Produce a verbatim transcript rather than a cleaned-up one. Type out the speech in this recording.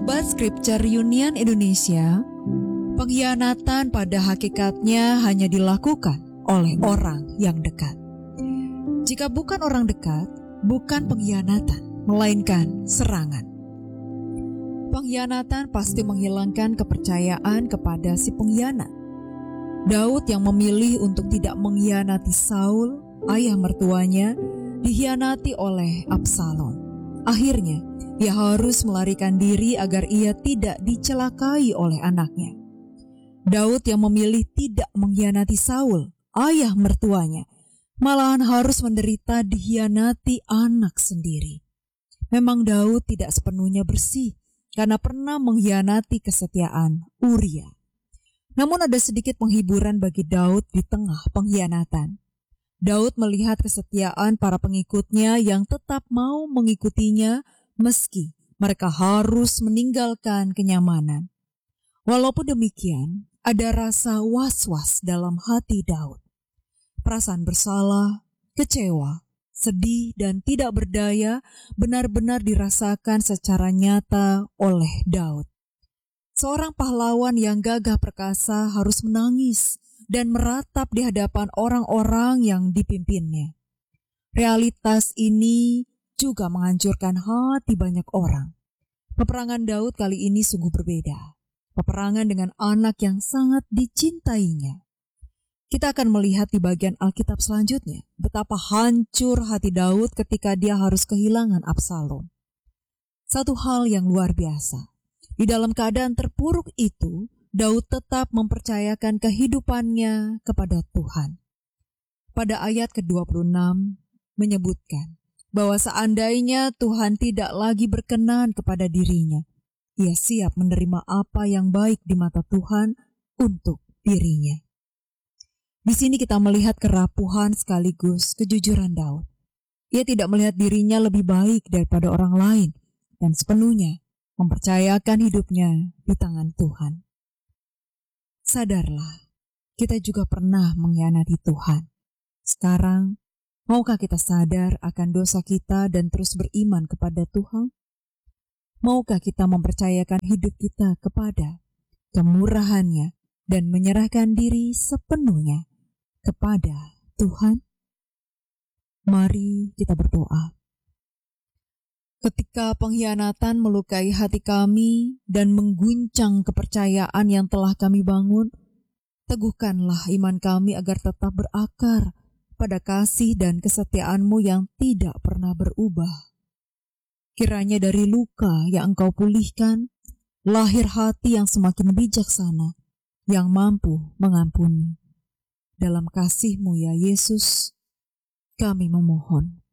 Sobat Scripture Union Indonesia, pengkhianatan pada hakikatnya hanya dilakukan oleh orang yang dekat. Jika bukan orang dekat, bukan pengkhianatan, melainkan serangan. Pengkhianatan pasti menghilangkan kepercayaan kepada si pengkhianat. Daud yang memilih untuk tidak mengkhianati Saul, ayah mertuanya, dikhianati oleh Absalom. Akhirnya, ia harus melarikan diri agar ia tidak dicelakai oleh anaknya. Daud yang memilih tidak mengkhianati Saul, ayah mertuanya, malahan harus menderita dikhianati anak sendiri. Memang Daud tidak sepenuhnya bersih karena pernah mengkhianati kesetiaan Uria. Namun ada sedikit penghiburan bagi Daud di tengah pengkhianatan. Daud melihat kesetiaan para pengikutnya yang tetap mau mengikutinya meski mereka harus meninggalkan kenyamanan. Walaupun demikian, ada rasa was-was dalam hati Daud. Perasaan bersalah, kecewa, sedih, dan tidak berdaya benar-benar dirasakan secara nyata oleh Daud. Seorang pahlawan yang gagah perkasa harus menangis dan meratap di hadapan orang-orang yang dipimpinnya. Realitas ini juga menghancurkan hati banyak orang. Peperangan Daud kali ini sungguh berbeda. Peperangan dengan anak yang sangat dicintainya. Kita akan melihat di bagian Alkitab selanjutnya betapa hancur hati Daud ketika dia harus kehilangan Absalom. Satu hal yang luar biasa. Di dalam keadaan terpuruk itu, Daud tetap mempercayakan kehidupannya kepada Tuhan. Pada ayat ke dua puluh enam menyebutkan bahwa seandainya Tuhan tidak lagi berkenan kepada dirinya, ia siap menerima apa yang baik di mata Tuhan untuk dirinya. Di sini kita melihat kerapuhan sekaligus kejujuran Daud. Ia tidak melihat dirinya lebih baik daripada orang lain dan sepenuhnya mempercayakan hidupnya di tangan Tuhan. Sadarlah, kita juga pernah mengkhianati Tuhan. Sekarang, maukah kita sadar akan dosa kita dan terus beriman kepada Tuhan? Maukah kita mempercayakan hidup kita kepada kemurahan-Nya dan menyerahkan diri sepenuhnya kepada Tuhan? Mari kita berdoa. Ketika pengkhianatan melukai hati kami dan mengguncang kepercayaan yang telah kami bangun, teguhkanlah iman kami agar tetap berakar pada kasih dan kesetiaan-Mu yang tidak pernah berubah. Kiranya dari luka yang Engkau pulihkan, lahir hati yang semakin bijaksana, yang mampu mengampuni. Dalam kasih-Mu ya Yesus, kami memohon.